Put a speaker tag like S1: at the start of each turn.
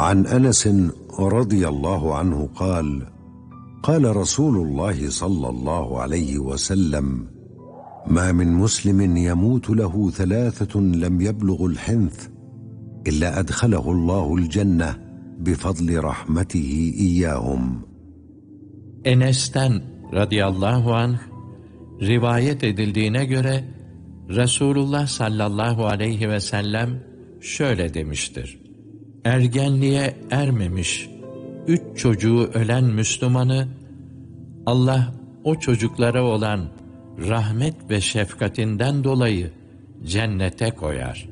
S1: عن أنس رضي الله عنه قال: قال رسول الله صلى الله عليه وسلم: ما من مسلم يموت له 3 لم يبلغ الحنث إلا أدخله الله الجنة بفضل رحمته إياهم.
S2: Enes'ten radıyallahu anh rivayet edildiğine göre Resulullah sallallahu aleyhi ve sellem şöyle demiştir: ergenliğe ermemiş 3 çocuğu ölen Müslümanı Allah o çocuklara olan rahmet ve şefkatinden dolayı cennete koyar.